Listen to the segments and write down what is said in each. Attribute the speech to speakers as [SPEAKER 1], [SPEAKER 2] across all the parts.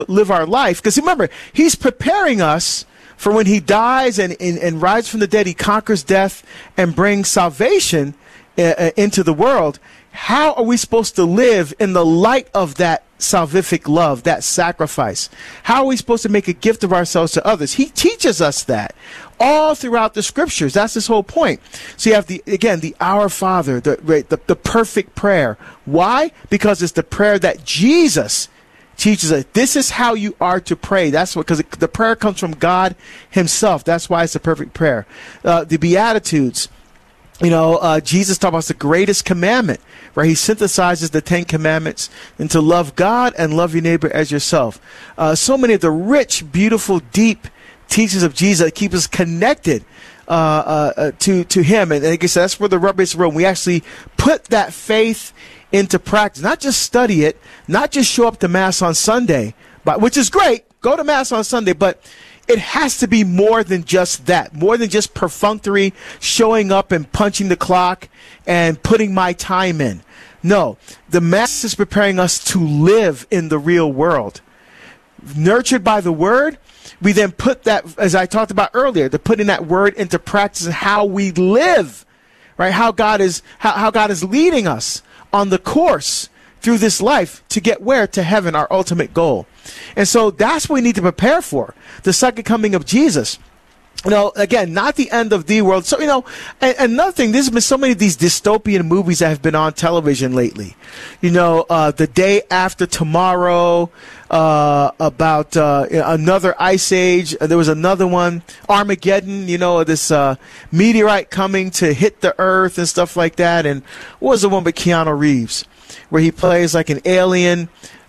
[SPEAKER 1] live our life. Because remember, he's preparing us for when he dies and rises from the dead, he conquers death and brings salvation into the world. How are we supposed to live in the light of that salvific love, that sacrifice? How are we supposed to make a gift of ourselves to others? He teaches us that all throughout the scriptures. That's his whole point. So you have the Our Father, the perfect prayer. Why? Because it's the prayer that Jesus teaches us. This is how you are to pray. That's what, because the prayer comes from God himself. That's why it's the perfect prayer. The Beatitudes. Jesus talks about the greatest commandment, right? He synthesizes the 10 commandments into love God and love your neighbor as yourself. So many of the rich, beautiful, deep teachings of Jesus that keep us connected to him. And like I said, that's where the rubber is the road. We actually put that faith into practice, not just study it, not just show up to Mass on Sunday, which is great. Go to Mass on Sunday, but it has to be more than just that, more than just perfunctory showing up and punching the clock and putting my time in. No, the Mass is preparing us to live in the real world. Nurtured by the Word, we then put that, as I talked about earlier, to putting that Word into practice and how we live, right? How God is leading us on the course through this life to get where? To heaven, our ultimate goal. And so that's what we need to prepare for, the second coming of Jesus. Again, not the end of the world. So, and another thing, there's been so many of these dystopian movies that have been on television lately. The Day After Tomorrow, about another ice age. There was another one, Armageddon, this meteorite coming to hit the earth and stuff like that. And what was the one with Keanu Reeves, where he plays like an alien?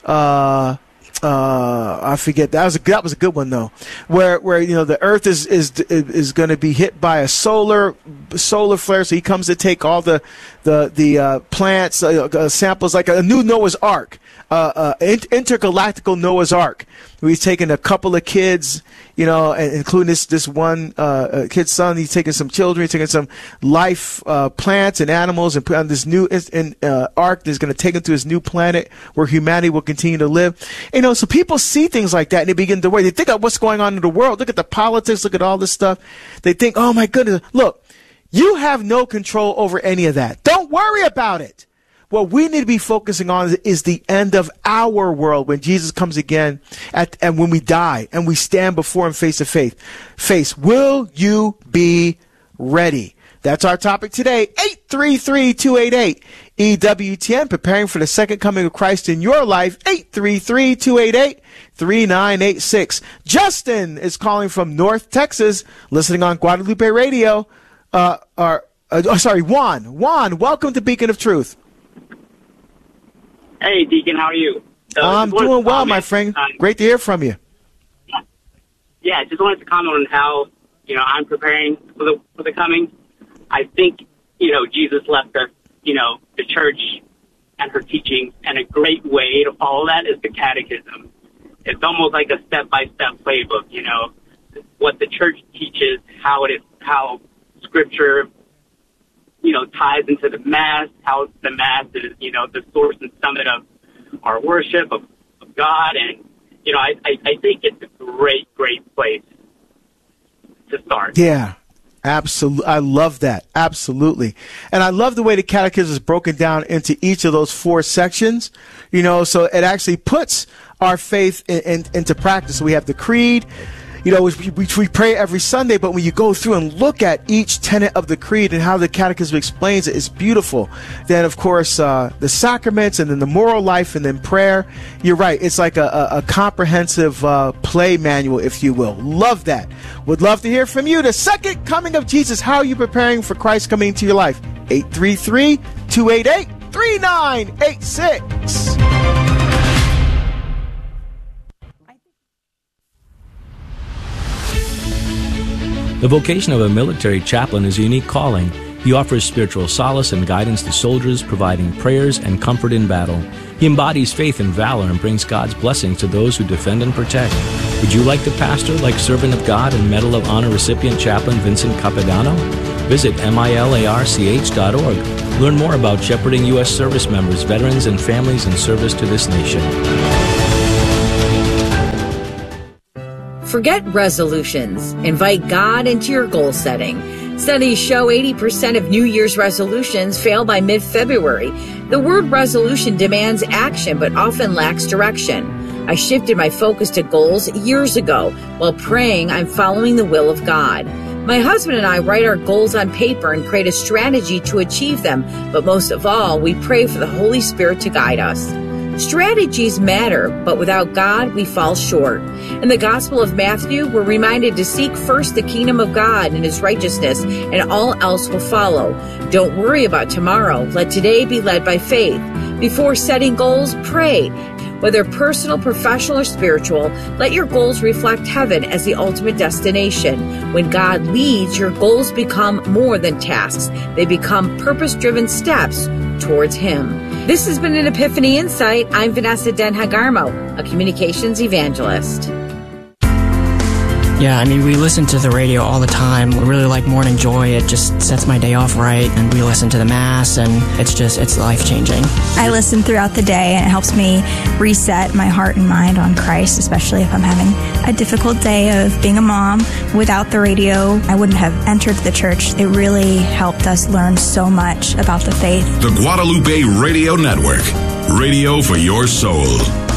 [SPEAKER 1] I forget. That was a good one though, where the Earth is going to be hit by a solar flare. So he comes to take all the plants samples, like a new Noah's Ark, intergalactical Noah's Ark. He's taking a couple of kids, including this one kid's son. He's taking some children, he's taking some life plants and animals, and put on this new ark that's going to take them to his new planet where humanity will continue to live. So people see things like that and they begin to worry. They think of what's going on in the world. Look at the politics. Look at all this stuff. They think, oh my goodness, look, you have no control over any of that. Don't worry about it. What we need to be focusing on is the end of our world, when Jesus comes again and when we die and we stand before him face to face. Will you be ready? That's our topic today. 833-288-EWTN, preparing for the second coming of Christ in your life. 833-288-3986. Justin is calling from North Texas, listening on Guadalupe Radio. Juan, welcome to Beacon of Truth.
[SPEAKER 2] Hey, Deacon, how are you?
[SPEAKER 1] I'm doing well, my friend. Great to hear from you.
[SPEAKER 2] Yeah, just wanted to comment on how, I'm preparing for the coming. I think, Jesus left us, the church and her teachings, and a great way to follow that is the catechism. It's almost like a step-by-step playbook, what the church teaches, how Scripture, ties into the Mass, how the Mass is, the source and summit of our worship of God. And, I think it's a great place to start.
[SPEAKER 1] Yeah. Absolutely. I love that. Absolutely. And I love the way the catechism is broken down into each of those 4 sections, so it actually puts our faith into practice. So we have the creed, which we pray every Sunday, but when you go through and look at each tenet of the creed and how the catechism explains it, it's beautiful. Then, of course, the sacraments, and then the moral life, and then prayer. You're right. It's like a comprehensive play manual, if you will. Love that. Would love to hear from you. The second coming of Jesus, how are you preparing for Christ coming into your life? 833-288-3986.
[SPEAKER 3] The vocation of a military chaplain is a unique calling. He offers spiritual solace and guidance to soldiers, providing prayers and comfort in battle. He embodies faith and valor and brings God's blessings to those who defend and protect. Would you like to pastor like Servant of God and Medal of Honor recipient Chaplain Vincent Capodanno? Visit milarch.org. Learn more about shepherding U.S. service members, veterans, and families in service to this nation.
[SPEAKER 4] Forget resolutions. Invite God into your goal setting. Studies show 80% of New Year's resolutions fail by mid-February. The word resolution demands action but often lacks direction. I shifted my focus to goals years ago. While praying, I'm following the will of God. My husband and I write our goals on paper and create a strategy to achieve them, but most of all, we pray for the Holy Spirit to guide us. Strategies matter, but without God, we fall short. In the Gospel of Matthew, we're reminded to seek first the kingdom of God and His righteousness, and all else will follow. Don't worry about tomorrow. Let today be led by faith. Before setting goals, pray. Whether personal, professional, or spiritual, let your goals reflect heaven as the ultimate destination. When God leads, your goals become more than tasks. They become purpose-driven steps towards Him. This has been an Epiphany Insight. I'm Vanessa Den-Hagarmo, a communications evangelist.
[SPEAKER 5] Yeah, I mean, we listen to the radio all the time. We really like Morning Joy. It just sets my day off right. And we listen to the Mass, and it's life-changing.
[SPEAKER 6] I listen throughout the day, and it helps me reset my heart and mind on Christ, especially if I'm having a difficult day of being a mom. Without the radio, I wouldn't have entered the church. It really helped us learn so much about the faith.
[SPEAKER 7] The Guadalupe Radio Network. Radio for your soul.